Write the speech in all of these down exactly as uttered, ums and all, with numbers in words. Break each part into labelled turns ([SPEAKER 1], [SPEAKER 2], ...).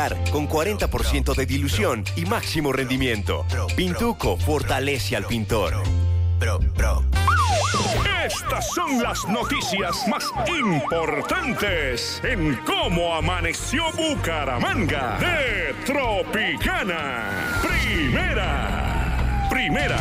[SPEAKER 1] pintar con cuarenta por ciento de dilución y máximo rendimiento. Pintuco fortalece al pintor.
[SPEAKER 2] Bro, bro.
[SPEAKER 3] Estas son las noticias más importantes en cómo amaneció Bucaramanga de Tropicana. Primera, primera.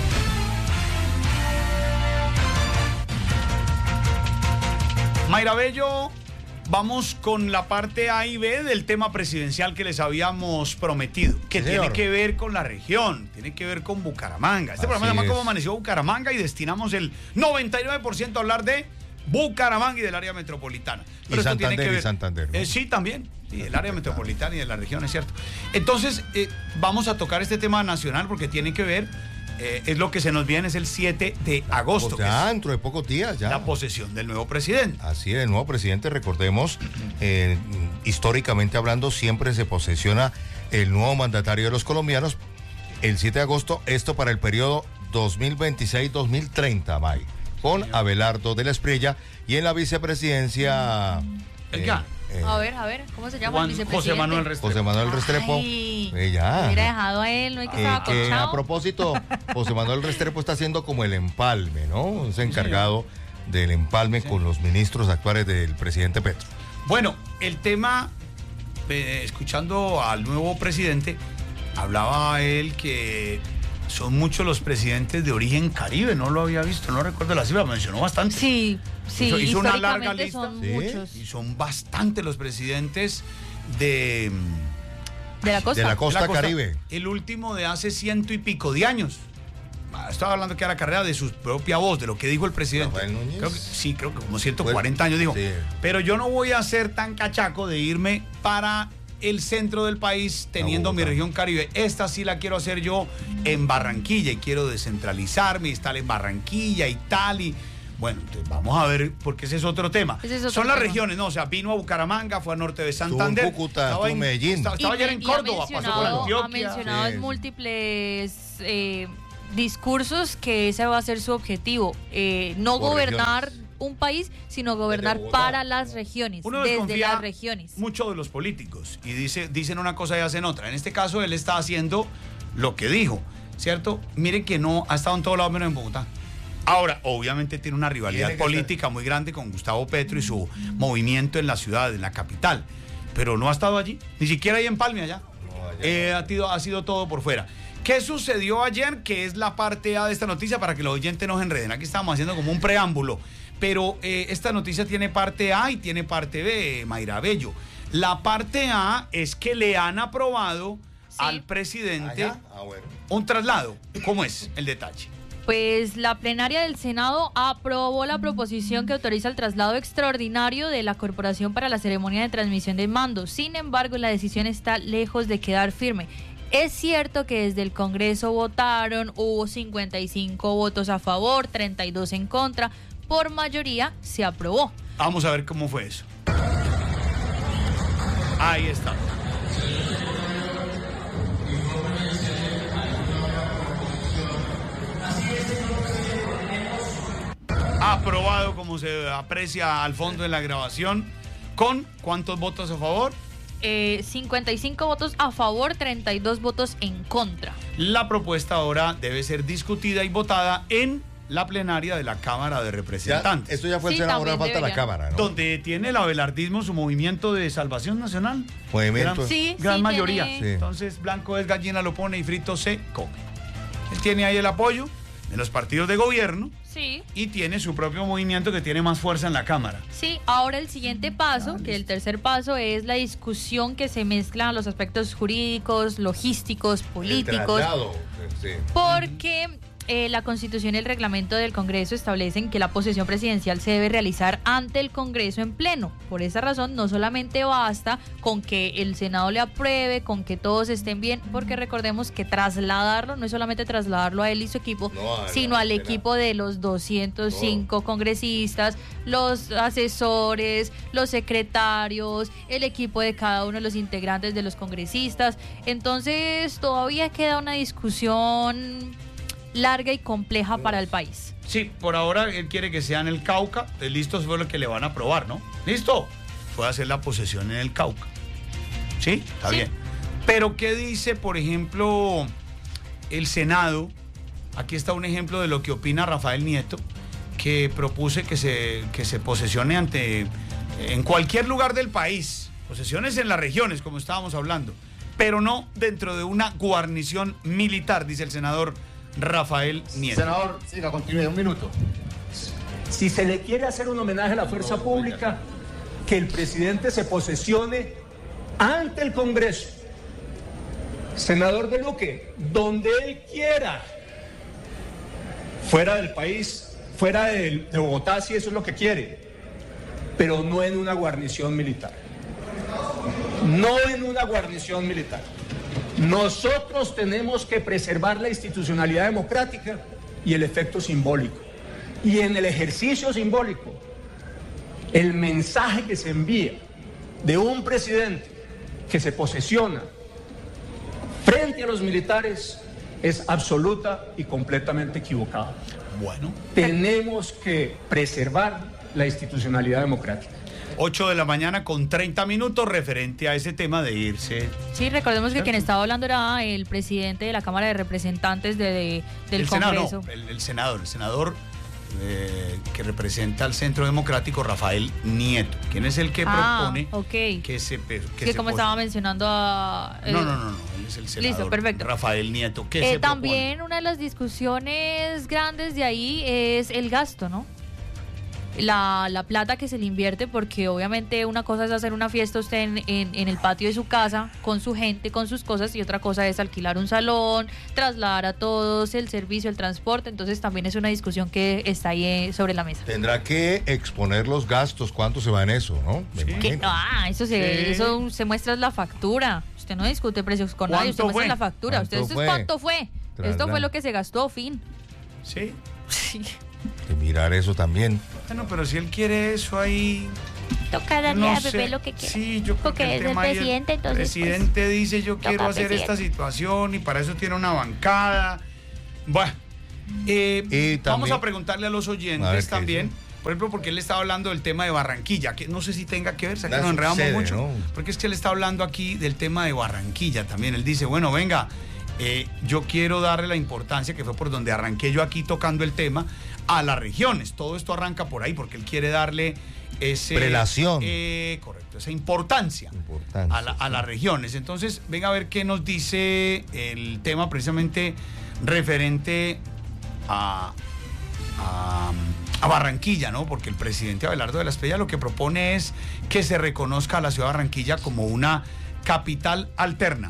[SPEAKER 4] Mayra Bello, vamos con la parte A y B del tema presidencial que les habíamos prometido, que
[SPEAKER 5] Sí,
[SPEAKER 4] tiene
[SPEAKER 5] señor.
[SPEAKER 4] que ver con la región, tiene que ver con Bucaramanga. Este programa se
[SPEAKER 5] Así
[SPEAKER 4] llama
[SPEAKER 5] es.
[SPEAKER 4] ¿Cómo amaneció Bucaramanga? Y destinamos el noventa y nueve por ciento a hablar de Bucaramanga y del área metropolitana.
[SPEAKER 5] Y Santander y Santander, ¿no?
[SPEAKER 4] Eh, sí, también. Sí, el área metropolitana y de la región, es cierto. Entonces, eh, vamos a tocar este tema nacional porque tiene que ver, eh, es lo que se nos viene, es el siete de agosto,
[SPEAKER 5] Pues
[SPEAKER 4] que
[SPEAKER 5] ya,
[SPEAKER 4] es
[SPEAKER 5] dentro de pocos días, ya.
[SPEAKER 4] la posesión del nuevo presidente.
[SPEAKER 5] Así es, el nuevo presidente, recordemos, eh, históricamente hablando, siempre se posesiona el nuevo mandatario de los colombianos el siete de agosto, esto para el periodo dos mil veintiséis dos mil treinta, May, con Abelardo de la Espriella, y en la vicepresidencia...
[SPEAKER 4] Venga.
[SPEAKER 5] eh,
[SPEAKER 6] A ver, a ver, ¿cómo se llama
[SPEAKER 4] Juan-
[SPEAKER 6] el vicepresidente?
[SPEAKER 4] José Manuel Restrepo.
[SPEAKER 5] José Manuel Restrepo.
[SPEAKER 6] Ay,
[SPEAKER 5] eh, ya.
[SPEAKER 6] me hubiera dejado a él, no hay que
[SPEAKER 5] Eh,
[SPEAKER 6] estaba
[SPEAKER 5] que a
[SPEAKER 6] acolchado.
[SPEAKER 5] propósito, José Manuel Restrepo está haciendo como el empalme, ¿no? Es encargado del empalme
[SPEAKER 4] Sí.
[SPEAKER 5] con los ministros actuales del presidente Petro.
[SPEAKER 4] Bueno, el tema, eh, escuchando al nuevo presidente, hablaba él que son muchos los presidentes de origen caribe, no lo había visto, no recuerdo la cifra, mencionó bastante.
[SPEAKER 6] Sí, sí,
[SPEAKER 4] Hizo- hizo una larga
[SPEAKER 6] históricamente
[SPEAKER 4] lista.
[SPEAKER 6] son
[SPEAKER 5] Sí.
[SPEAKER 6] muchos.
[SPEAKER 4] Y son bastantes los presidentes de,
[SPEAKER 6] De la costa.
[SPEAKER 5] De la
[SPEAKER 4] de
[SPEAKER 5] costa
[SPEAKER 4] la costa.
[SPEAKER 5] caribe.
[SPEAKER 4] El último de hace ciento y pico de años. Ah, Estaba hablando que era carrera de su propia voz, de lo que dijo el presidente.
[SPEAKER 5] Rafael Núñez.
[SPEAKER 4] Creo que- sí, creo que como ciento cuarenta años dijo.
[SPEAKER 5] Sí.
[SPEAKER 4] Pero yo no voy a ser tan cachaco de irme para el centro del país teniendo mi
[SPEAKER 5] Bogotá.
[SPEAKER 4] región caribe. Esta sí la quiero hacer yo en Barranquilla y quiero descentralizarme y estar en Barranquilla y tal. Y bueno, entonces vamos a ver, porque ese es otro tema.
[SPEAKER 6] Ese es otro
[SPEAKER 4] Son las
[SPEAKER 6] tema.
[SPEAKER 4] regiones, ¿no? O sea, vino a Bucaramanga, fue a norte de
[SPEAKER 5] Estuvo en
[SPEAKER 4] Santander.
[SPEAKER 5] Cúcuta,
[SPEAKER 4] estaba
[SPEAKER 5] estuvo en Medellín.
[SPEAKER 4] Estaba, estaba ayer en
[SPEAKER 6] y
[SPEAKER 4] Córdoba,
[SPEAKER 6] ha
[SPEAKER 4] pasó por
[SPEAKER 6] mencionado,
[SPEAKER 4] Antioquia.
[SPEAKER 6] ha mencionado
[SPEAKER 5] Sí,
[SPEAKER 6] en
[SPEAKER 5] sí.
[SPEAKER 6] múltiples eh, discursos que ese va a ser su objetivo. Eh, no
[SPEAKER 5] Por
[SPEAKER 6] gobernar
[SPEAKER 5] regiones.
[SPEAKER 6] un país, sino gobernar
[SPEAKER 5] Bogotá.
[SPEAKER 6] para las regiones,
[SPEAKER 4] Uno
[SPEAKER 6] desde
[SPEAKER 4] desconfía
[SPEAKER 6] las regiones.
[SPEAKER 4] mucho de los políticos y dice, dicen una cosa y hacen otra. En este caso, él está haciendo lo que dijo, ¿cierto? Miren que no ha estado en todo lado menos en Bogotá. Ahora, obviamente tiene una rivalidad
[SPEAKER 5] Tiene que
[SPEAKER 4] política muy grande con Gustavo Petro y su movimiento en la ciudad, en la capital. Pero no ha estado allí, ni siquiera ahí en Palme allá.
[SPEAKER 5] No, allá
[SPEAKER 4] Eh,
[SPEAKER 5] no.
[SPEAKER 4] ha, sido, ha sido todo por fuera. ¿Qué sucedió ayer? Que es la parte A de esta noticia para que los oyentes no se enreden. Aquí estamos haciendo como un preámbulo. Pero eh, esta noticia tiene parte A y tiene parte B, Mayra Bello. La parte A es que le han aprobado
[SPEAKER 6] Sí.
[SPEAKER 4] al presidente
[SPEAKER 5] ¿Allá? Ah, bueno.
[SPEAKER 4] un traslado. ¿Cómo es el detalle?
[SPEAKER 6] Pues la plenaria del Senado aprobó la proposición que autoriza el traslado extraordinario de la Corporación para la Ceremonia de Transmisión de Mando. Sin embargo, la decisión está lejos de quedar firme. Es cierto que desde el Congreso votaron, hubo cincuenta y cinco votos a favor, treinta y dos en contra. Por mayoría se aprobó.
[SPEAKER 4] Vamos a ver cómo fue eso. Ahí está. Aprobado, como se aprecia al fondo en la grabación, con ¿cuántos votos a favor?
[SPEAKER 6] Eh, cincuenta y cinco votos a favor, treinta y dos votos en contra.
[SPEAKER 4] La propuesta ahora debe ser discutida y votada en la plenaria de la Cámara de
[SPEAKER 5] Ya,
[SPEAKER 4] Representantes,
[SPEAKER 5] esto ya fue el
[SPEAKER 6] Sí,
[SPEAKER 5] Senado, ahora
[SPEAKER 6] también
[SPEAKER 5] falta la
[SPEAKER 6] debería.
[SPEAKER 5] Cámara, ¿no?
[SPEAKER 4] donde tiene el abelardismo su movimiento de salvación nacional.
[SPEAKER 5] Movimiento.
[SPEAKER 4] Gran,
[SPEAKER 6] Sí,
[SPEAKER 4] gran
[SPEAKER 6] sí,
[SPEAKER 4] mayoría.
[SPEAKER 6] tiene-
[SPEAKER 5] Sí.
[SPEAKER 4] Entonces, blanco es gallina, lo pone y frito se come. Él tiene ahí el apoyo de los partidos de gobierno
[SPEAKER 6] Sí.
[SPEAKER 4] y tiene su propio movimiento que tiene más fuerza en la Cámara.
[SPEAKER 6] Sí, ahora el siguiente paso, que el tercer paso es la discusión que se mezclan los aspectos jurídicos, logísticos,
[SPEAKER 5] El
[SPEAKER 6] políticos,
[SPEAKER 5] traslado, sí.
[SPEAKER 6] porque eh, la Constitución y el reglamento del Congreso establecen que la posesión presidencial se debe realizar ante el Congreso en pleno. Por esa razón, no solamente basta con que el Senado le apruebe, con que todos estén bien, porque recordemos que trasladarlo no es solamente trasladarlo a él y su equipo,
[SPEAKER 5] No, a la-
[SPEAKER 6] sino al
[SPEAKER 5] a la-
[SPEAKER 6] equipo de los doscientos cinco congresistas, los asesores, los secretarios, el equipo de cada uno de los integrantes de los congresistas. Entonces, todavía queda una discusión larga y compleja para el país.
[SPEAKER 4] Sí, por ahora él quiere que sea en el Cauca. Listos fue lo que le van a aprobar, ¿no? ¿Listo? Puede hacer la posesión en el Cauca. ¿Sí? Está
[SPEAKER 6] Sí.
[SPEAKER 4] bien. Pero ¿qué dice, por ejemplo, el Senado? Aquí está un ejemplo de lo que opina Rafael Nieto, que propuse que se, que se posesione ante, en cualquier lugar del país, posesiones en las regiones, como estábamos hablando, pero no dentro de una guarnición militar, dice el senador Rafael Nieto.
[SPEAKER 2] Senador, siga, continúe, un minuto. Si se le quiere hacer un homenaje a la fuerza pública, que el presidente se posesione ante el Congreso. Senador de Luque, donde él quiera, fuera del país, fuera de, de Bogotá, si eso es lo que quiere, pero no en una guarnición militar. No en una guarnición militar. Nosotros tenemos que preservar la institucionalidad democrática y el efecto simbólico. Y en el ejercicio simbólico, el mensaje que se envía de un presidente que se posesiona frente a los militares es absoluta y completamente equivocado.
[SPEAKER 4] Bueno.
[SPEAKER 2] Tenemos que preservar la institucionalidad democrática.
[SPEAKER 4] ocho de la mañana con treinta minutos referente a ese tema de irse.
[SPEAKER 6] Sí, recordemos que quien estaba hablando era el presidente de la Cámara de Representantes de, de- del
[SPEAKER 4] el
[SPEAKER 6] Congreso.
[SPEAKER 4] Senado, no, el, el senador, el senador eh, que representa al Centro Democrático, Rafael Nieto, quien es el que
[SPEAKER 6] Ah,
[SPEAKER 4] propone
[SPEAKER 6] ok.
[SPEAKER 4] que se... Que
[SPEAKER 6] que
[SPEAKER 4] se
[SPEAKER 6] como
[SPEAKER 4] pos-
[SPEAKER 6] estaba mencionando a... eh,
[SPEAKER 4] No, no, no, no, él es el senador.
[SPEAKER 6] Listo, perfecto.
[SPEAKER 4] Rafael Nieto, que
[SPEAKER 6] eh,
[SPEAKER 4] se
[SPEAKER 6] también una de las discusiones grandes de ahí es el gasto, ¿no? La, la plata que se le invierte, porque obviamente una cosa es hacer una fiesta usted en, en, en el patio de su casa, con su gente, con sus cosas, y otra cosa es alquilar un salón, trasladar a todos, el servicio, el transporte. Entonces también es una discusión que está ahí eh, sobre la mesa.
[SPEAKER 5] Tendrá que exponer los gastos, cuánto se va en eso, ¿no? Me
[SPEAKER 4] Sí.
[SPEAKER 6] Que,
[SPEAKER 5] imagino.
[SPEAKER 6] ah, eso se,
[SPEAKER 4] Sí.
[SPEAKER 6] eso se muestra en la factura. Usted no discute precios con nadie, usted
[SPEAKER 4] ¿Cuánto
[SPEAKER 6] muestra
[SPEAKER 4] fue?
[SPEAKER 6] la factura. Usted
[SPEAKER 5] ¿Cuánto
[SPEAKER 6] esto
[SPEAKER 5] fue?
[SPEAKER 6] es cuánto fue.
[SPEAKER 5] Tras,
[SPEAKER 6] Esto fue
[SPEAKER 5] tras.
[SPEAKER 6] lo que se gastó, fin.
[SPEAKER 4] Sí.
[SPEAKER 6] Sí.
[SPEAKER 5] De mirar eso también.
[SPEAKER 4] Bueno, pero si él quiere eso ahí...
[SPEAKER 6] Toca darle
[SPEAKER 4] no
[SPEAKER 6] a
[SPEAKER 4] sé.
[SPEAKER 6] Pepe lo que quiera.
[SPEAKER 4] Sí, yo creo
[SPEAKER 6] Porque
[SPEAKER 4] que
[SPEAKER 6] es el
[SPEAKER 4] tema ahí,
[SPEAKER 6] presidente, entonces, pues,
[SPEAKER 4] presidente dice yo
[SPEAKER 6] toca
[SPEAKER 4] quiero hacer
[SPEAKER 6] presidente.
[SPEAKER 4] esta situación y para eso tiene una bancada. Bueno, eh,
[SPEAKER 5] Y
[SPEAKER 4] vamos
[SPEAKER 5] también-
[SPEAKER 4] a preguntarle a los
[SPEAKER 5] A ver,
[SPEAKER 4] oyentes
[SPEAKER 5] ¿qué
[SPEAKER 4] también.
[SPEAKER 5] dice?
[SPEAKER 4] Por ejemplo, porque él estaba hablando del tema de Barranquilla, que no sé si tenga que ver, o sea, que
[SPEAKER 5] La
[SPEAKER 4] nos enredamos
[SPEAKER 5] subsede,
[SPEAKER 4] mucho.
[SPEAKER 5] ¿no?
[SPEAKER 4] Porque es que él está hablando aquí del tema de Barranquilla también. Él dice, bueno, venga, eh, yo quiero darle la importancia, que fue por donde arranqué yo aquí tocando el tema, a las regiones. Todo esto arranca por ahí porque él quiere darle ese...
[SPEAKER 5] Prelación.
[SPEAKER 4] Eh, correcto, esa importancia,
[SPEAKER 5] Importancia,
[SPEAKER 4] a, la- a las regiones. Entonces, venga a ver qué nos dice el tema precisamente referente a, a, a Barranquilla, ¿no? Porque el presidente Abelardo de la Espriella lo que propone es que se reconozca a la ciudad de Barranquilla como una capital alterna.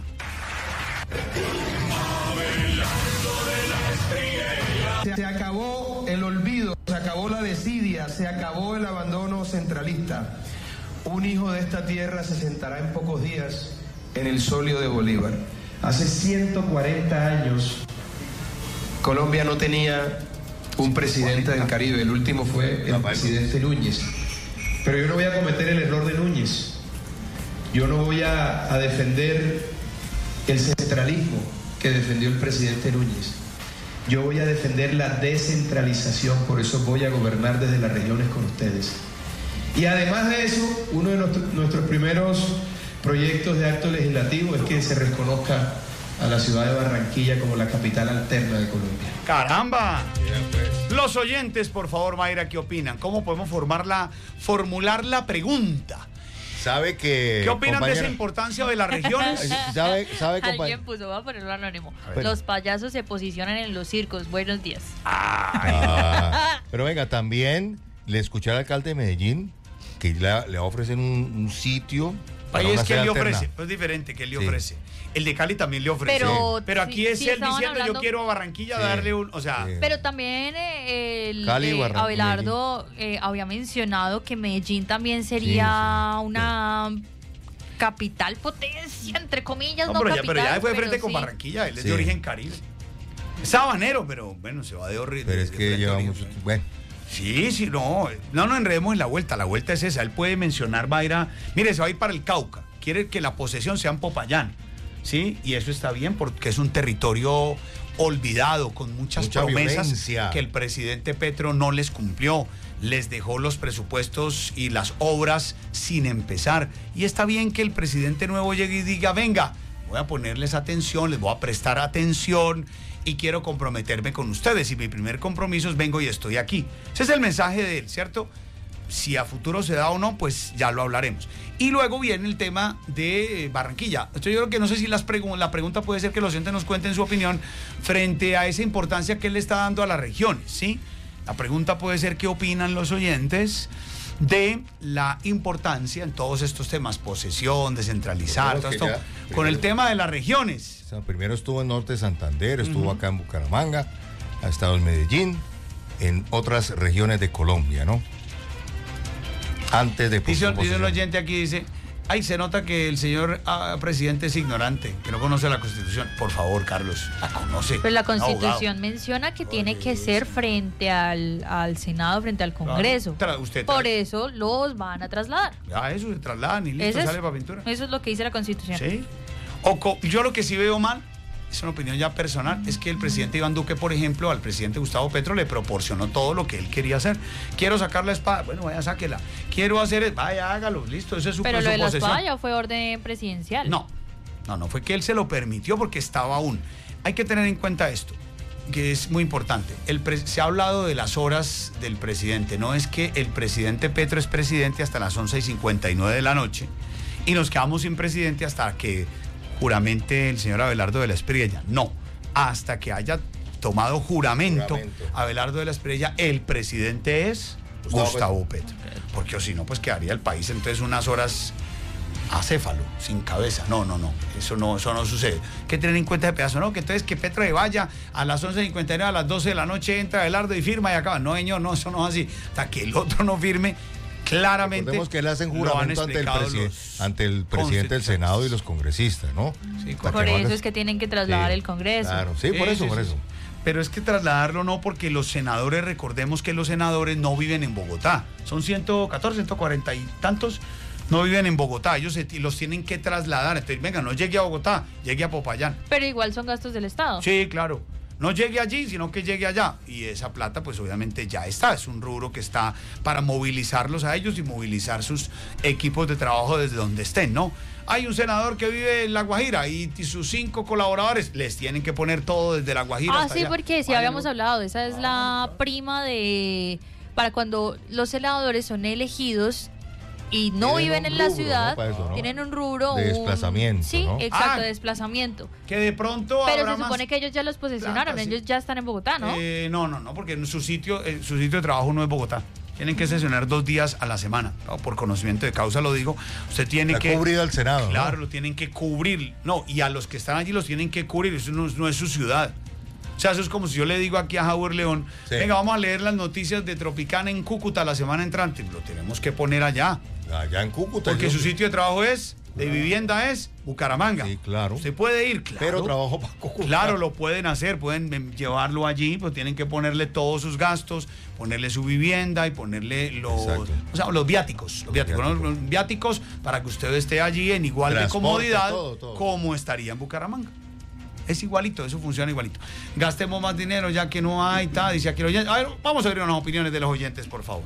[SPEAKER 7] Se acabó el olvido, se acabó la desidia, se acabó el abandono centralista. Un hijo de esta tierra se sentará en pocos días en el solio de Bolívar. Hace ciento cuarenta años, Colombia no tenía un presidente del Caribe. El último fue el presidente Núñez. Pero yo no voy a cometer el error de Núñez. Yo no voy a, a defender el centralismo que defendió el presidente Núñez. Yo voy a defender la descentralización, por eso voy a gobernar desde las regiones con ustedes. Y además de eso, uno de nuestro- nuestros primeros proyectos de acto legislativo es que se reconozca a la ciudad de Barranquilla como la capital alterna de Colombia.
[SPEAKER 4] ¡Caramba! Los oyentes, por favor, Mayra, ¿qué opinan? ¿Cómo podemos formar la, formular la pregunta?
[SPEAKER 5] ¿Sabe que...
[SPEAKER 4] ¿Qué opinan de esa
[SPEAKER 5] compañera?
[SPEAKER 4] importancia de las regiones?
[SPEAKER 5] ¿Sabe, sabe
[SPEAKER 6] Alguien
[SPEAKER 5] compañero?
[SPEAKER 6] puso, va a ponerlo anónimo.
[SPEAKER 5] ver.
[SPEAKER 6] Los payasos se posicionan en los circos. Buenos días.
[SPEAKER 5] Ah, pero venga, también le escuché al alcalde de Medellín que le, le ofrecen un, un sitio para
[SPEAKER 4] Ahí
[SPEAKER 5] una
[SPEAKER 4] es que
[SPEAKER 5] sede
[SPEAKER 4] él le
[SPEAKER 5] alterna.
[SPEAKER 4] ofrece, es diferente que él le
[SPEAKER 5] Sí.
[SPEAKER 4] ofrece. El de Cali también le ofrece.
[SPEAKER 6] Pero
[SPEAKER 4] Pero aquí
[SPEAKER 6] sí-
[SPEAKER 4] es
[SPEAKER 6] sí
[SPEAKER 4] él
[SPEAKER 6] estaban
[SPEAKER 4] diciendo
[SPEAKER 6] hablando-
[SPEAKER 4] yo quiero a Barranquilla
[SPEAKER 5] Sí.
[SPEAKER 4] darle un, o sea,
[SPEAKER 5] Sí.
[SPEAKER 6] Pero también eh, el
[SPEAKER 5] Cali,
[SPEAKER 6] eh,
[SPEAKER 5] Barranquilla,
[SPEAKER 6] Abelardo eh, había mencionado que Medellín también sería
[SPEAKER 5] Sí, sí,
[SPEAKER 6] una capital potencia, entre comillas,
[SPEAKER 4] no,
[SPEAKER 6] no,
[SPEAKER 4] pero, ya,
[SPEAKER 6] capital.
[SPEAKER 4] pero ya fue de
[SPEAKER 6] pero
[SPEAKER 4] frente con
[SPEAKER 6] sí.
[SPEAKER 4] Barranquilla, él es
[SPEAKER 5] Sí.
[SPEAKER 4] de origen caribe. Es sabanero, pero bueno, se va de horrible.
[SPEAKER 5] Pero es que lleva mucho... Bueno,
[SPEAKER 4] Sí, sí, no, no nos enredemos en la vuelta, la vuelta es esa, él puede mencionar, Mayra, mire, se va a ir para el Cauca, quiere que la posesión sea en Popayán, ¿sí? Y eso está bien porque es un territorio olvidado, con muchas
[SPEAKER 5] Mucha
[SPEAKER 4] promesas
[SPEAKER 5] violencia.
[SPEAKER 4] que el presidente Petro no les cumplió. les dejó los presupuestos y las obras sin empezar. Y está bien que el presidente nuevo llegue y diga, venga, voy a ponerles atención, les voy a prestar atención y quiero comprometerme con ustedes. Y mi primer compromiso es vengo y estoy aquí. Ese es el mensaje de él, ¿cierto? Si a futuro se da o no, pues ya lo hablaremos. Y luego viene el tema de Barranquilla. Esto yo creo que no sé si las pregu- la pregunta puede ser que los oyentes nos cuenten su opinión frente a esa importancia que él le está dando a las regiones, ¿sí? La pregunta puede ser qué opinan los oyentes de la importancia en todos estos temas, posesión, descentralizar, todo esto,
[SPEAKER 5] ya,
[SPEAKER 4] con
[SPEAKER 5] primero,
[SPEAKER 4] el tema de las regiones.
[SPEAKER 5] O sea, primero estuvo en Norte de Santander, estuvo uh-huh. acá en Bucaramanga, ha estado en Medellín, en otras regiones de Colombia, ¿no? Antes de...
[SPEAKER 4] Dice, dice un oyente aquí, dice, ay, se nota que el señor ah, presidente es ignorante, que no conoce la Constitución. Por favor, Carlos, la conoce.
[SPEAKER 6] Pero la Constitución
[SPEAKER 4] abogado.
[SPEAKER 6] menciona que tiene que ser frente al, al Senado, frente al Congreso.
[SPEAKER 4] Tra- usted tra-
[SPEAKER 6] Por eso los van a trasladar.
[SPEAKER 4] Ya, eso se trasladan y listo,
[SPEAKER 6] ¿Es
[SPEAKER 4] sale para pintura.
[SPEAKER 6] Eso es lo que dice la Constitución.
[SPEAKER 4] Sí. O co- yo lo que sí veo mal, es una opinión ya personal, es que el presidente Iván Duque, por ejemplo, al presidente Gustavo Petro le proporcionó todo lo que él quería hacer. Quiero sacar la espada, bueno, vaya, sáquela. Quiero hacer, vaya, hágalo, listo, eso es su,
[SPEAKER 6] Pero
[SPEAKER 4] su
[SPEAKER 6] lo de la
[SPEAKER 4] posesión.
[SPEAKER 6] espada ya fue orden presidencial.
[SPEAKER 4] No, no, no fue que él se lo permitió porque estaba aún. Hay que tener en cuenta esto, que es muy importante. El pre- se ha hablado de las horas del presidente. No es que el presidente Petro es presidente hasta las once y cincuenta y nueve de la noche y nos quedamos sin presidente hasta que juramente el señor Abelardo de la Espriella. No, hasta que haya tomado juramento, juramento. Abelardo de la Espriella, el presidente es Gustavo, Gustavo Petro. Petro. Porque o si no, pues quedaría el país entonces unas horas acéfalo, sin cabeza. No, no, no, eso no, eso no sucede. Hay que tener en cuenta ese pedazo, ¿no? Que entonces que Petro vaya a las once y cincuenta y nueve, a las doce de la noche entra Abelardo y firma y acaba. No, señor, no, eso no es así. Hasta que el otro no firme, claramente.
[SPEAKER 5] Recordemos que él hace juramento ante el, presi- ante el presidente del Senado y los congresistas, ¿no?
[SPEAKER 6] Sí, por eso es que tienen que trasladar sí, el Congreso.
[SPEAKER 5] Claro, sí, por sí, eso, sí, por sí. eso.
[SPEAKER 4] Pero es que trasladarlo no, porque los senadores, recordemos que los senadores no viven en Bogotá. Son ciento catorce, ciento cuarenta y tantos, no viven en Bogotá. Ellos se, los tienen que trasladar. Entonces, venga, no llegue a Bogotá, llegue a Popayán.
[SPEAKER 6] Pero igual son gastos del Estado.
[SPEAKER 4] Sí, claro. No llegue allí, sino que llegue allá. Y esa plata, pues obviamente ya está. Es un rubro que está para movilizarlos a ellos y movilizar sus equipos de trabajo desde donde estén, ¿no? Hay un senador que vive en La Guajira y, y sus cinco colaboradores les tienen que poner todo desde La Guajira.
[SPEAKER 6] Ah,
[SPEAKER 4] hasta
[SPEAKER 6] sí,
[SPEAKER 4] allá.
[SPEAKER 6] porque sí
[SPEAKER 4] Ay,
[SPEAKER 6] habíamos
[SPEAKER 4] no.
[SPEAKER 6] hablado. Esa es la prima de... Para cuando los senadores son elegidos y no viven en la
[SPEAKER 5] rubro,
[SPEAKER 6] ciudad,
[SPEAKER 5] ¿no? Eso, ¿no?
[SPEAKER 6] tienen un rubro...
[SPEAKER 5] De
[SPEAKER 6] un...
[SPEAKER 5] desplazamiento,
[SPEAKER 6] Sí,
[SPEAKER 5] ¿no?
[SPEAKER 6] exacto,
[SPEAKER 4] Ah,
[SPEAKER 6] de desplazamiento.
[SPEAKER 4] Que de pronto
[SPEAKER 6] Pero
[SPEAKER 4] habrá
[SPEAKER 6] se supone
[SPEAKER 4] más
[SPEAKER 6] que ellos ya los posesionaron,
[SPEAKER 4] plata, sí.
[SPEAKER 6] ellos ya están en Bogotá, ¿no?
[SPEAKER 4] Eh, no, no, no, porque en su sitio, eh, su sitio de trabajo no es Bogotá. Tienen que sesionar dos días a la semana, ¿no? Por conocimiento de causa lo digo. Usted tiene
[SPEAKER 5] La
[SPEAKER 4] que...
[SPEAKER 5] cubrido al Senado,
[SPEAKER 4] Claro,
[SPEAKER 5] ¿no?
[SPEAKER 4] lo tienen que cubrir. No, y a los que están allí los tienen que cubrir. Eso no, no es su ciudad. O sea, eso es como si yo le digo aquí a Javier León, sí. venga, vamos a leer las noticias de Tropicana en Cúcuta la semana entrante. Lo tenemos que poner allá.
[SPEAKER 5] Allá en Cúcuta.
[SPEAKER 4] Porque
[SPEAKER 5] yo...
[SPEAKER 4] su sitio de trabajo es, de vivienda es Bucaramanga.
[SPEAKER 5] Sí, claro.
[SPEAKER 4] Usted puede ir, claro.
[SPEAKER 5] Pero trabajo para Cúcuta.
[SPEAKER 4] Claro, lo pueden hacer, pueden llevarlo allí, pues tienen que ponerle todos sus gastos, ponerle su vivienda y ponerle los, o sea, los viáticos, los, los viáticos, viáticos. ¿no? Los viáticos para que usted esté allí en igual Transporte, de comodidad todo, todo. como estaría en Bucaramanga. Es igualito, eso funciona igualito. Gastemos más dinero ya que no hay, tal, dice aquí el oyente. A ver, vamos a ver unas opiniones de los oyentes, por favor.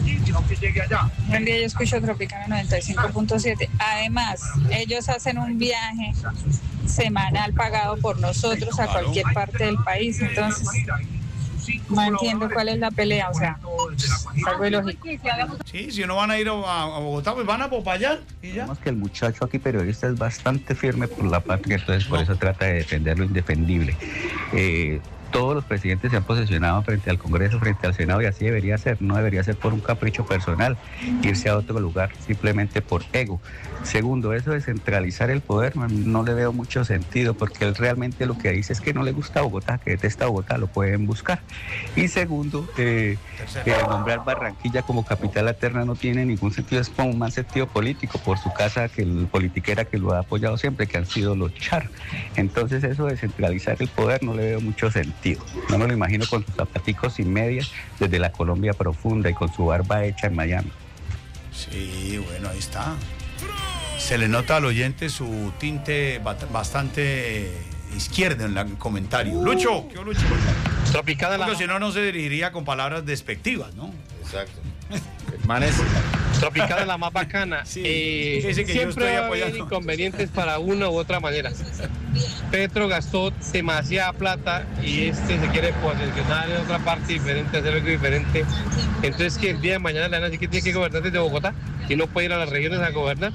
[SPEAKER 8] Buen día, yo escucho Tropicana noventa y cinco punto siete. Además, ellos hacen un viaje semanal pagado por nosotros a cualquier parte del país, entonces no entiendo cuál es la pelea, o sea, es algo ilógico.
[SPEAKER 4] Sí, si no van a ir a, a Bogotá, pues van a Popayán y ya.
[SPEAKER 9] Vemos que el muchacho aquí periodista es bastante firme por la patria, entonces por no. eso trata de defender lo indefendible. Eh, todos los presidentes se han posesionado frente al Congreso, frente al Senado, y así debería ser, no debería ser por un capricho personal, irse a otro lugar simplemente por ego. Segundo, eso de centralizar el poder no le veo mucho sentido, porque él realmente lo que dice es que no le gusta Bogotá, que detesta Bogotá, lo pueden buscar. Y segundo, eh, eh, nombrar Barranquilla como capital alterna no tiene ningún sentido, es como más sentido político, por su casa que el politiquera que lo ha apoyado siempre, que han sido los Char. Entonces eso de centralizar el poder no le veo mucho sentido. No me lo imagino con sus zapaticos sin medias desde la Colombia profunda y con su barba hecha en Miami.
[SPEAKER 4] Sí, bueno, ahí está. Se le nota al oyente su tinte bastante izquierdo en el comentario. Uh. Lucho, ¿qué Lucho?
[SPEAKER 10] Tropicana.
[SPEAKER 4] Porque si no, no se dirigiría con palabras despectivas, ¿no?
[SPEAKER 5] Exacto.
[SPEAKER 10] Manes. Tropicana la más bacana.
[SPEAKER 4] Sí,
[SPEAKER 10] eh,
[SPEAKER 4] dice que yo
[SPEAKER 10] siempre
[SPEAKER 4] estoy
[SPEAKER 10] va a haber
[SPEAKER 4] apoyando.
[SPEAKER 10] inconvenientes para una u otra manera. Petro gastó demasiada plata y este se quiere posicionar en otra parte diferente, hacer algo diferente. Entonces, que el día de mañana le van a decir que tiene que gobernar desde Bogotá y no puede ir a las regiones a gobernar.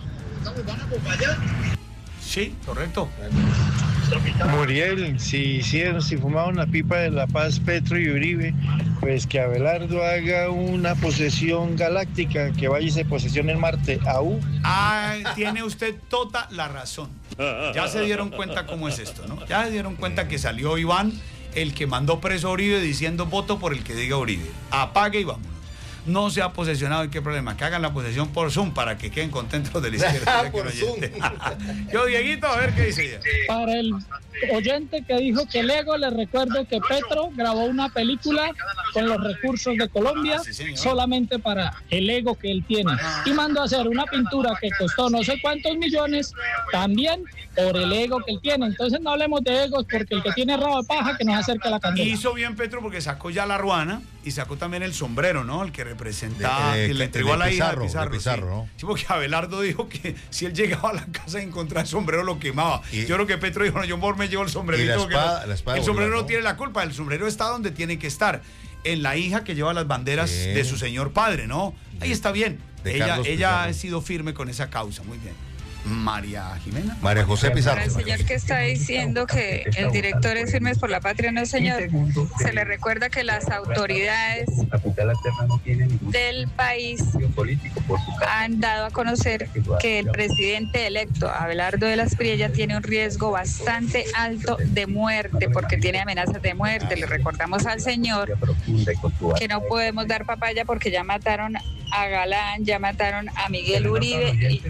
[SPEAKER 4] Sí, correcto.
[SPEAKER 11] Muriel, si hicieron, si fumaron la pipa de La Paz, Petro y Uribe, pues que Abelardo haga una posesión galáctica, que vaya y se posesione en Marte. ¿Aú?
[SPEAKER 4] Ah, tiene usted toda la razón. Ya se dieron cuenta cómo es esto, ¿no? Ya se dieron cuenta que salió Iván, el que mandó preso a Uribe, diciendo voto por el que diga Uribe. Apague y vámonos. No se ha posesionado, ¿y qué problema? Que hagan la posesión por Zoom para que queden contentos de la izquierda.
[SPEAKER 5] Por Zoom.
[SPEAKER 4] Yo, Dieguito, a ver qué dice ella.
[SPEAKER 12] Para el oyente que dijo que el ego, les recuerdo que Petro grabó una película con los recursos de Colombia
[SPEAKER 4] Ah, sí,
[SPEAKER 12] solamente para el ego que él tiene. Y mandó a hacer una pintura que costó no sé cuántos millones también por el ego que él tiene. Entonces no hablemos de egos, porque el que tiene rabo de paja que nos acerque a la candela.
[SPEAKER 4] Hizo bien Petro porque sacó ya la ruana y sacó también el sombrero, ¿no? El que representaba,
[SPEAKER 5] De- de-
[SPEAKER 4] que le
[SPEAKER 5] de
[SPEAKER 4] entregó a la
[SPEAKER 5] Pizarro,
[SPEAKER 4] hija de Pizarro.
[SPEAKER 5] de Pizarro,
[SPEAKER 4] sí.
[SPEAKER 5] ¿no?
[SPEAKER 4] Sí, porque Abelardo dijo que si él llegaba a la casa y encontraba el sombrero lo quemaba.
[SPEAKER 5] Y-
[SPEAKER 4] yo creo que Petro dijo, no, yo mejor me llevo el sombrerito.
[SPEAKER 5] Y la
[SPEAKER 4] porque
[SPEAKER 5] espada-
[SPEAKER 4] no-
[SPEAKER 5] la espada
[SPEAKER 4] el
[SPEAKER 5] de
[SPEAKER 4] sombrero
[SPEAKER 5] Bolívar,
[SPEAKER 4] no
[SPEAKER 5] ¿no?
[SPEAKER 4] tiene la culpa, el sombrero está donde tiene que estar. En la hija que lleva las banderas
[SPEAKER 5] Sí.
[SPEAKER 4] de su señor padre, ¿no? Ahí está bien.
[SPEAKER 5] de
[SPEAKER 4] Ella,
[SPEAKER 5] Carlos
[SPEAKER 4] ella
[SPEAKER 5] Pizarro.
[SPEAKER 4] ha sido firme con esa causa, muy bien. María Jimena.
[SPEAKER 5] María José Pizarro.
[SPEAKER 8] Para el señor que está diciendo que el director es Firmes por la Patria, no señor, se le recuerda que las autoridades del país han dado a conocer que el presidente electo Abelardo de las Priellas tiene un riesgo bastante alto de muerte, porque tiene amenazas de muerte. Le recordamos al señor que no podemos dar papaya porque ya mataron a Galán, ya mataron a Miguel Uribe y,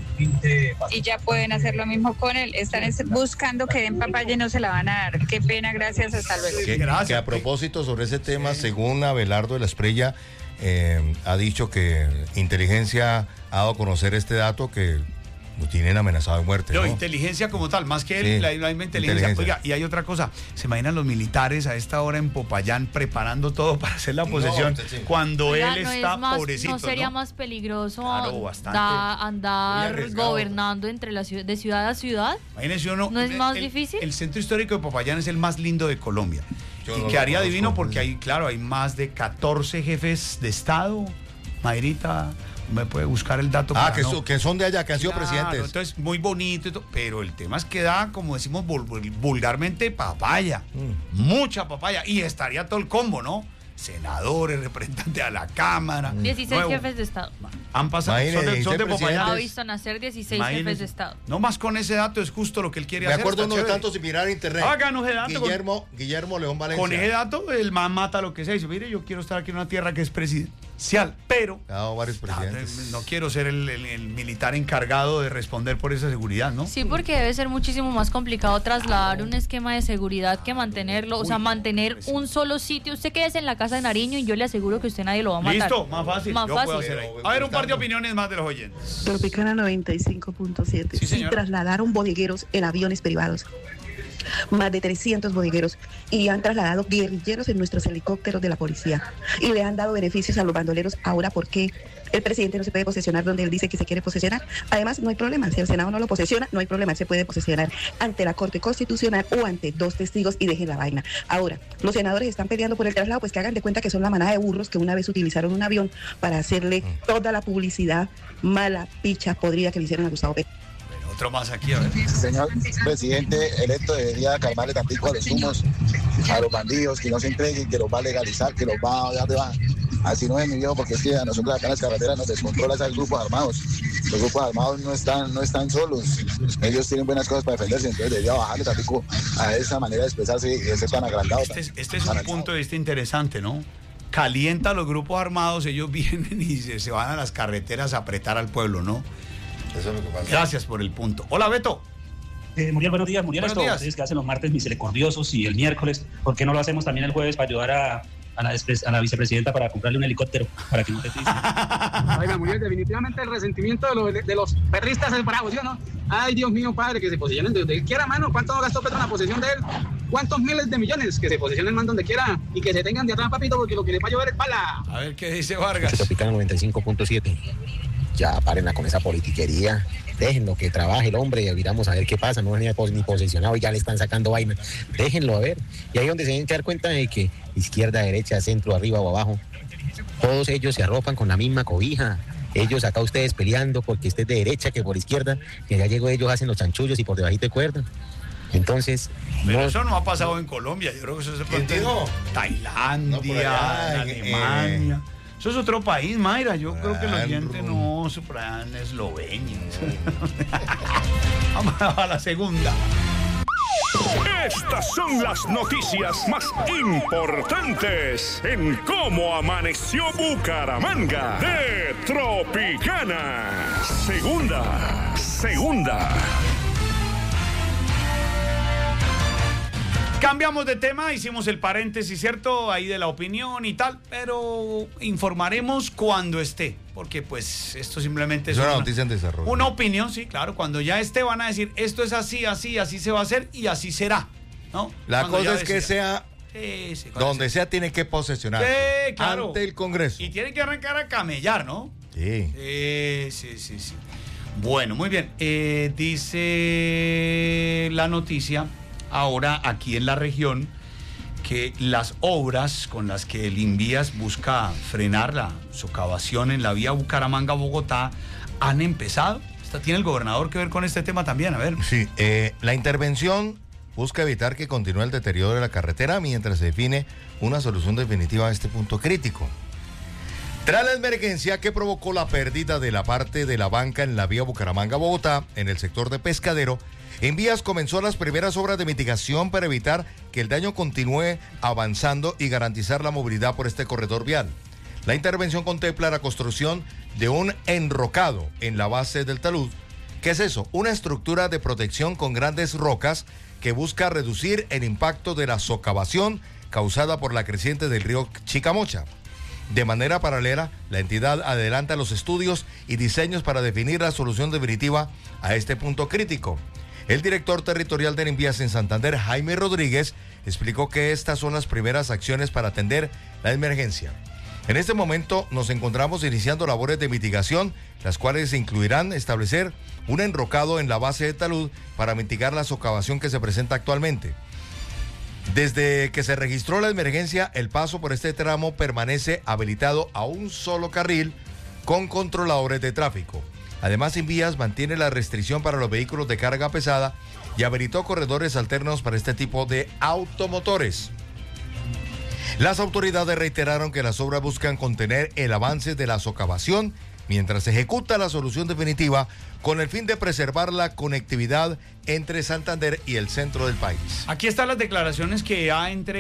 [SPEAKER 8] y ya pueden hacer lo mismo con él. Están es- buscando que den papaya y no se la van a dar. Qué pena, gracias, hasta luego.
[SPEAKER 5] Que,
[SPEAKER 4] Gracias.
[SPEAKER 5] que a propósito sobre ese tema, según Abelardo de la Espriella, eh, ha dicho que inteligencia ha dado a conocer este dato que lo tienen amenazado de muerte.
[SPEAKER 4] No,
[SPEAKER 5] ¿no?
[SPEAKER 4] inteligencia como tal, más que él,
[SPEAKER 5] Sí,
[SPEAKER 4] la, la misma inteligencia.
[SPEAKER 5] inteligencia.
[SPEAKER 4] Oiga, y hay otra cosa, se imaginan los militares a esta hora en Popayán preparando todo para hacer la posesión,
[SPEAKER 5] sí, sí.
[SPEAKER 4] cuando
[SPEAKER 6] Oiga,
[SPEAKER 4] él
[SPEAKER 6] no
[SPEAKER 4] está
[SPEAKER 6] es más-
[SPEAKER 4] pobrecito,
[SPEAKER 6] ¿no sería
[SPEAKER 4] ¿no?
[SPEAKER 6] más peligroso
[SPEAKER 4] Claro, bastante.
[SPEAKER 6] da-
[SPEAKER 5] Muy
[SPEAKER 6] andar
[SPEAKER 5] arriesgado.
[SPEAKER 6] gobernando entre la ciudad, de ciudad a ciudad?
[SPEAKER 4] Imagínense uno,
[SPEAKER 6] ¿No es
[SPEAKER 4] el-
[SPEAKER 6] más
[SPEAKER 4] el-
[SPEAKER 6] difícil?
[SPEAKER 4] El centro histórico de Popayán es el más lindo de Colombia.
[SPEAKER 5] Yo
[SPEAKER 4] y
[SPEAKER 5] no lo
[SPEAKER 4] quedaría
[SPEAKER 5] conozco,
[SPEAKER 4] divino porque
[SPEAKER 5] sí.
[SPEAKER 4] hay, claro, hay más de catorce jefes de Estado. Mayrita, me puede buscar el dato.
[SPEAKER 5] Ah,
[SPEAKER 4] para
[SPEAKER 5] que,
[SPEAKER 4] no-
[SPEAKER 5] so- que son de allá, que han sido
[SPEAKER 4] Claro,
[SPEAKER 5] presidentes.
[SPEAKER 4] entonces, muy bonito, y todo, pero el tema es que da, como decimos vul- vul- vulgarmente, papaya.
[SPEAKER 5] Mm.
[SPEAKER 4] Mucha papaya. Y estaría todo el combo, ¿no? Senadores, representantes a la Cámara.
[SPEAKER 6] dieciséis
[SPEAKER 4] nuevo.
[SPEAKER 6] jefes de Estado.
[SPEAKER 4] Han pasado,
[SPEAKER 5] Imagínese,
[SPEAKER 4] son de, son de
[SPEAKER 5] dieciséis
[SPEAKER 4] Popayán.
[SPEAKER 6] Ha
[SPEAKER 5] Antes-
[SPEAKER 6] visto nacer dieciséis
[SPEAKER 4] Imagínese.
[SPEAKER 6] jefes de Estado.
[SPEAKER 4] No más con ese dato, es justo lo que él quiere
[SPEAKER 5] Me
[SPEAKER 4] hacer.
[SPEAKER 5] acuerdo
[SPEAKER 4] está
[SPEAKER 5] uno de
[SPEAKER 4] chévere.
[SPEAKER 5] tantos sin mirar internet.
[SPEAKER 4] Háganos ese dato con-
[SPEAKER 5] Guillermo, Guillermo León Valencia.
[SPEAKER 4] Con ese dato, el man mata lo que sea. Y dice, mire, yo quiero estar aquí en una tierra que es presidencial, pero
[SPEAKER 5] Ha dado varios
[SPEAKER 4] ah,
[SPEAKER 5] presidentes.
[SPEAKER 4] no quiero ser el, el- el militar encargado de responder por esa seguridad, ¿no?
[SPEAKER 6] Sí, porque debe ser muchísimo más complicado trasladar un esquema de seguridad que mantenerlo, o sea, mantener un solo sitio. Usted quédese en la casa de Nariño y yo le aseguro que usted nadie lo va a matar.
[SPEAKER 4] Listo, más fácil.
[SPEAKER 6] Más
[SPEAKER 4] yo
[SPEAKER 6] fácil.
[SPEAKER 4] puedo hacer ahí. A ver, un par de opiniones más de los oyentes.
[SPEAKER 13] Tropicana noventa y cinco punto siete.
[SPEAKER 4] Sí,
[SPEAKER 13] Sí,
[SPEAKER 4] señora.
[SPEAKER 13] trasladaron bodegueros en aviones privados. Más de trescientos bodegueros. Y han trasladado guerrilleros en nuestros helicópteros de la policía. Y le han dado beneficios a los bandoleros. Ahora, ¿por qué el presidente no se puede posesionar donde él dice que se quiere posesionar? Además, no hay problema. Si el Senado no lo posesiona, no hay problema. Él se puede posesionar ante la Corte Constitucional o ante dos testigos y dejen la vaina. Ahora, los senadores están peleando por el traslado, pues que hagan de cuenta que son la manada de burros que una vez utilizaron un avión para hacerle toda la publicidad mala, picha, podrida que le hicieron a Gustavo Petro.
[SPEAKER 4] Bueno, otro más aquí, a ver.
[SPEAKER 14] Señor presidente electo, debería calmarle tantico a los humos, a los bandidos, que no se entreguen, que los va a legalizar, que los va a dar de baja. Así no es mi viejo, porque es que a nosotros acá en las carreteras nos descontrola esos grupos armados. Los grupos armados no están, no están solos, ellos tienen buenas cosas para defenderse, entonces debería bajarle tantico a esa manera de expresarse y de ser tan agrandado.
[SPEAKER 4] Este es, este es un punto de vista interesante, ¿no? Calienta a los grupos armados, ellos vienen y se, se van a las carreteras a apretar al pueblo, ¿no?
[SPEAKER 5] Eso es lo que pasa.
[SPEAKER 4] Gracias por el punto. Hola, Beto.
[SPEAKER 15] Eh, Muriel, buenos días. Muriel,
[SPEAKER 4] Buenos
[SPEAKER 15] esto
[SPEAKER 4] días.
[SPEAKER 15] ustedes que hacen los martes misericordiosos y el miércoles, ¿por qué no lo hacemos también el jueves para ayudar a, a, la, despre- a la vicepresidenta para comprarle un helicóptero para que no te triste?
[SPEAKER 16] Oiga, Muriel, definitivamente el resentimiento de los, de los perristas es bravo, ¿sí o no? Ay, Dios mío, padre, que se posesionen de donde él quiera, mano. ¿Cuánto gastó Petro en la posesión de él? cuántos miles de millones, que se posicionen más donde quiera y que se tengan de atrás, papito, porque lo que les va a llover es bala.
[SPEAKER 4] A ver qué dice Vargas.
[SPEAKER 17] Tropicana noventa y cinco punto siete. Ya párenla con esa politiquería. Déjenlo que trabaje el hombre y miramos a ver qué pasa. No es ni, ni posicionado y ya le están sacando vaina. Déjenlo a ver. Y ahí es donde se tienen que dar cuenta de que izquierda, derecha, centro, arriba o abajo, todos ellos se arropan con la misma cobija. Ellos acá ustedes peleando porque esté de derecha que por izquierda, que ya llegó ellos hacen los chanchullos y por debajito de cuerda. Entonces,
[SPEAKER 4] pero
[SPEAKER 17] no,
[SPEAKER 4] eso no ha pasado en Colombia. Yo creo que eso se
[SPEAKER 5] ¿Quién dijo?
[SPEAKER 4] Tailandia,
[SPEAKER 5] No, por allá,
[SPEAKER 4] en
[SPEAKER 5] eh,
[SPEAKER 4] Alemania. Eso es otro país, Mayra. Yo creo que el
[SPEAKER 5] Claro.
[SPEAKER 4] oyente no, eso por allá en Eslovenia. Vamos a la segunda.
[SPEAKER 3] Estas son las noticias más importantes en Cómo Amaneció Bucaramanga de Tropicana. Segunda, segunda.
[SPEAKER 4] Cambiamos de tema, hicimos el paréntesis, ¿cierto? Ahí de la opinión y tal, pero informaremos cuando esté, porque pues esto simplemente es,
[SPEAKER 5] Es una
[SPEAKER 4] una
[SPEAKER 5] noticia en desarrollo.
[SPEAKER 4] Una opinión, sí, claro, cuando ya esté van a decir, esto es así, así, así se va a hacer y así será, ¿no?
[SPEAKER 5] La
[SPEAKER 4] Cuando
[SPEAKER 5] cosa
[SPEAKER 4] ya
[SPEAKER 5] es que
[SPEAKER 4] decida.
[SPEAKER 5] sea
[SPEAKER 4] Sí, sí, cuando
[SPEAKER 5] donde sea tiene que posesionarse
[SPEAKER 4] Sí, claro.
[SPEAKER 5] ante el Congreso.
[SPEAKER 4] Y tiene que arrancar a camellar, ¿no?
[SPEAKER 5] Sí.
[SPEAKER 4] Sí, sí, sí, sí. Bueno, muy bien. Eh, dice la noticia ahora aquí en la región que las obras con las que el Invías busca frenar la socavación en la vía Bucaramanga-Bogotá han empezado. ¿Tiene el gobernador que ver con este tema también? A ver.
[SPEAKER 5] Sí, eh, la intervención busca evitar que continúe el deterioro de la carretera mientras se define una solución definitiva a este punto crítico. Tras la emergencia que provocó la pérdida de la parte de la banca en la vía Bucaramanga-Bogotá, en el sector de Pescadero, Envías comenzó las primeras obras de mitigación para evitar que el daño continúe avanzando y garantizar la movilidad por este corredor vial. La intervención contempla la construcción de un enrocado en la base del talud. ¿Qué es eso? Una estructura de protección con grandes rocas que busca reducir el impacto de la socavación causada por la creciente del río Chicamocha. De manera paralela, la entidad adelanta los estudios y diseños para definir la solución definitiva a este punto crítico. El director territorial de Envías en Santander, Jaime Rodríguez, explicó que estas son las primeras acciones para atender la emergencia. En este momento nos encontramos iniciando labores de mitigación, las cuales incluirán establecer un enrocado en la base de talud para mitigar la socavación que se presenta actualmente. Desde que se registró la emergencia, el paso por este tramo permanece habilitado a un solo carril con controladores de tráfico. Además, Envías mantiene la restricción para los vehículos de carga pesada y habilitó corredores alternos para este tipo de automotores. Las autoridades reiteraron que las obras buscan contener el avance de la socavación mientras se ejecuta la solución definitiva con el fin de preservar la conectividad entre Santander y el centro del país.
[SPEAKER 4] Aquí están las declaraciones que ha entregado